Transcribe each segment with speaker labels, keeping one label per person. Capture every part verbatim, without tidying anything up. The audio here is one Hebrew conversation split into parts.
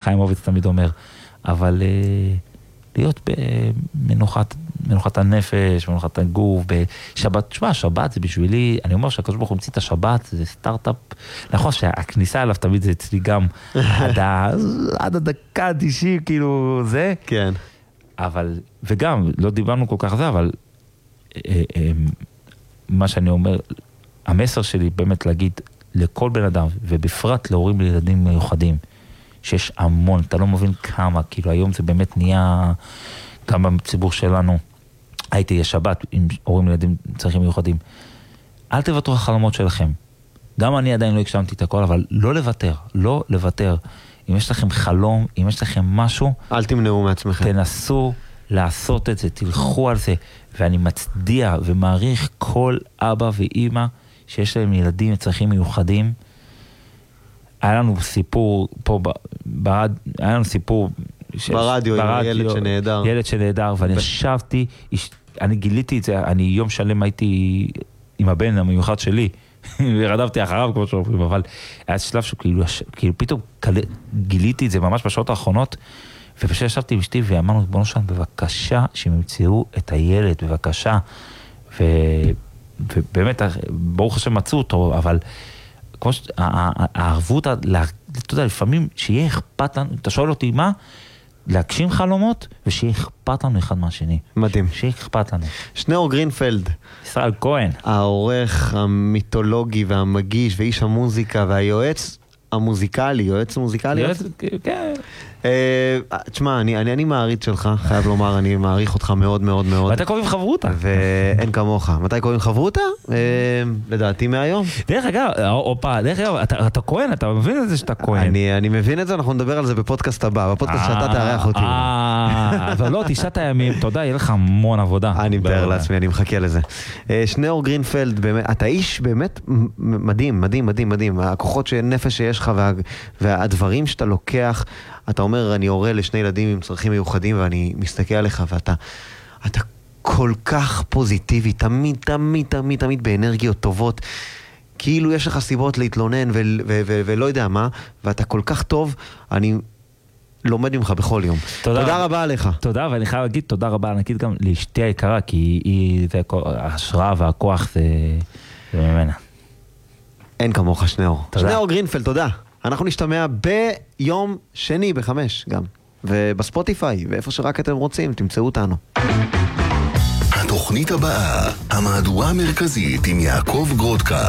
Speaker 1: חיימוביץ תמיד אומר, אבל להיות במנוחת, מנוחת הנפש, מנוחת הגוף, בשבת, תשמע, שבת זה בשבילי, אני אומר שהקדוש ברוך הוא המציא את השבת, זה סטארט-אפ, נכון שהכניסה אליו תמיד זה אצלי גם, עד, ה, עד הדקה ה-תשעים, כאילו זה.
Speaker 2: כן.
Speaker 1: אבל, וגם, לא דיברנו כל כך זה, אבל אה, אה, מה שאני אומר, המסר שלי באמת להגיד לכל בן אדם, ובפרט להורים לילדים מיוחדים, שיש המון, אתה לא מבין כמה, כאילו היום זה באמת נהיה, גם בציבור שלנו, הייתי יש שבת עם הורים לילדים צרכים מיוחדים, אל תוותרו החלומות שלכם, גם אני עדיין לא הגשמתי את הכל, אבל לא לוותר, לא לוותר, אם יש לכם חלום, אם יש לכם משהו,
Speaker 2: אל תמנעו מעצמכם.
Speaker 1: תנסו לעשות את זה, תלכו על זה, ואני מצדיע ומעריך כל אבא ואימא שיש להם ילדים צרכים מיוחדים. היה לנו סיפור פה ברד, היה לנו סיפור
Speaker 2: ש... ברדיו, ברדיו, ילד שנהדר.
Speaker 1: ילד שנהדר, ואני ישבתי, אני גיליתי את זה, אני יום שלם הייתי עם הבן המיוחד שלי, ורדפתי אחריו כמו שאומרים, אבל היה שלב שכאילו, כאילו פתאום גיליתי את זה ממש בשעות האחרונות, ופשוט ישבתי עם אשתי ואמרנו, בואו נשאר, בבקשה שהם ימצאו את הילד, בבקשה, ו... ובאמת, ברוך השם מצאו אותו, אבל כמו ש... הערבות, אתה יודע, לפעמים שיהיה אכפת לנו, אתה שואל אותי מה? להגשים חלומות, ושיהיה אכפת לנו אחד מהשני.
Speaker 2: מדהים.
Speaker 1: שיהיה אכפת לנו.
Speaker 2: שניאור גרינפלד.
Speaker 1: ישראל כהן.
Speaker 2: העורך המיתולוגי והמגיש, ואיש המוזיקה והיועץ המוזיקלי, יועץ מוזיקלי.
Speaker 1: יועץ, כן.
Speaker 2: תשמע, אני, אני, אני מעריץ שלך, חייב לומר, אני מעריך אותך מאוד מאוד מאוד.
Speaker 1: מתי קוראים חברותה?
Speaker 2: ואין כמוך. מתי קוראים חברותה? לדעתי מהיום. דרך
Speaker 1: אגב, אופה, דרך אגב, אתה, אתה כהן, אתה מבין את זה שאתה כהן.
Speaker 2: אני, אני מבין את זה, אנחנו נדבר על זה בפודקאסט הבא, בפודקאסט שאתה תארח אותי.
Speaker 1: אה, אבל לא, תשעת הימים, תודה, יהיה לך המון עבודה.
Speaker 2: אני מתאר לעצמי, אני מחכה לזה. שניאור גרינפלד, אתה איש באמת מדהים, מדהים, מדהים, מדהים. הכוחות שנפש שיש לך והדברים שאתה לוקח, אתה אומר, אני הורה לשני ילדים עם צרכים מיוחדים, ואני מסתכל עליך, ואתה אתה כל כך פוזיטיבי, תמיד, תמיד, תמיד, תמיד באנרגיות טובות, כאילו יש לך סיבות להתלונן, ו- ו- ו- ולא יודע מה, ואתה כל כך טוב, אני לומד ממך בכל יום. תודה, תודה רבה עליך.
Speaker 1: תודה, ואני חייב להגיד תודה רבה ענקית גם לאשתי היקרה, כי היא, היא זה, ההשראה והכוח זה, זה ממנה.
Speaker 2: אין כמוך שניאור. שניאור גרינפלד, תודה. אנחנו נשתמע ביום שני בחמש גם, ובספוטיפיי, ואיפה שרק אתם רוצים, תמצאו אותנו.
Speaker 3: התוכנית הבאה, המהדורה המרכזית עם יעקב גרודקה.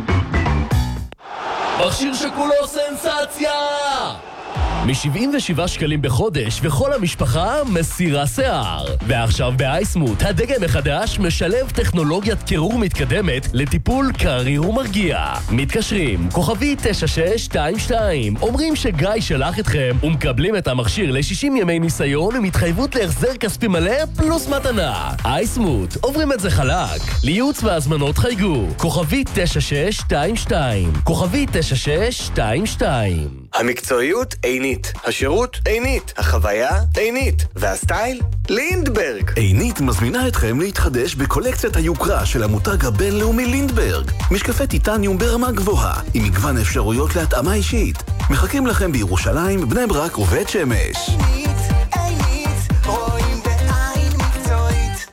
Speaker 4: מכשיר שכולו סנסציה! מ-שבעים ושבעה שקלים בחודש, וכל המשפחה מסירה שיער. ועכשיו באייסמוט, הדגם החדש משלב טכנולוגיית קירור מתקדמת לטיפול קריר ומרגיע. מתקשרים, כוכבי תשע שש שתיים שתיים, אומרים שגיא שלח אתכם, ומקבלים את המכשיר ל-שישים ימי ניסיון עם התחייבות להחזר כספי מלא פלוס מתנה. אייסמוט, עוברים את זה חלק. לייעוץ והזמנות חייגו, כוכבי תשע שש שתיים שתיים, כוכבי תשע שש שתיים שתיים.
Speaker 5: המקצועיות עינית, השירות עינית, החוויה עינית, והסטייל לינדברג.
Speaker 3: עינית מזמינה אתכם להתחדש בקולקציית היוקרה של המותג הבינלאומי לינדברג. משקפי טיטניום ברמה גבוהה, עם מגוון אפשרויות להתאמה אישית. מחכים לכם בירושלים, בני ברק ובית שמש.
Speaker 6: עינית, עינית, רואים בעין מקצועית.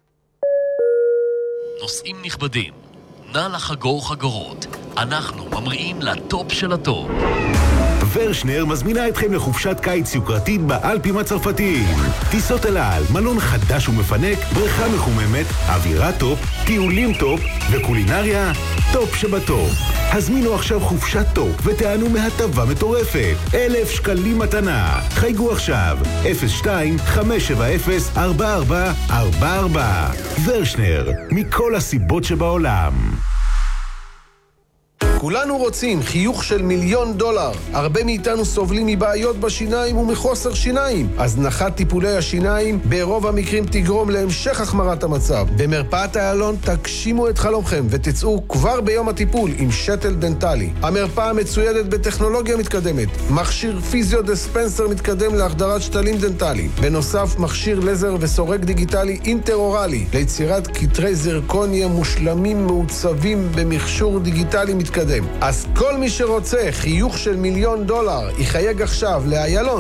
Speaker 4: נושאים נכבדים, נא לחגור חגורות. אנחנו ממריאים לטופ של הטופ.
Speaker 3: ורשנר מזמינה אתכם לחופשת קיץ יוקרתית באלפים הצרפתיים. טיסות אל על, מלון חדש ומפנק, בריכה מחוממת, אווירה טופ, טיולים טופ וקולינריה טופ שבטופ. הזמינו עכשיו חופשת טופ ותענו מהטבה מטורפת. אלף שקלים מתנה. חייגו עכשיו אפס שתיים חמש שבע אפס ארבע ארבע ארבע ארבע. ורשנר, מכל הסיבות שבעולם.
Speaker 7: כולנו רוצים חיוך של מיליון דולר. הרבה מאיתנו סובלים מבעיות בשיניים ומחוסר שיניים. הזנחת טיפולי השיניים ברוב המקרים תגרום להמשך החמרת המצב. במרפאת איילון תגשימו את חלומכם ותצאו כבר ביום הטיפול עם שטל דנטלי. המרפאה מצוידת בטכנולוגיה מתקדמת, מכשיר פיזיו דיספנסר מתקדם להחדרת שתלים דנטליים. בנוסף, מכשיר לזר וסורק דיגיטלי אינטר-אורלי ליצירת קטרי זרקוניה מושלמים מעוצבים במכשור דיגיטלי מתקדם. אז כל מי שרוצה חיוך של מיליון דולר יחייג עכשיו לאיילון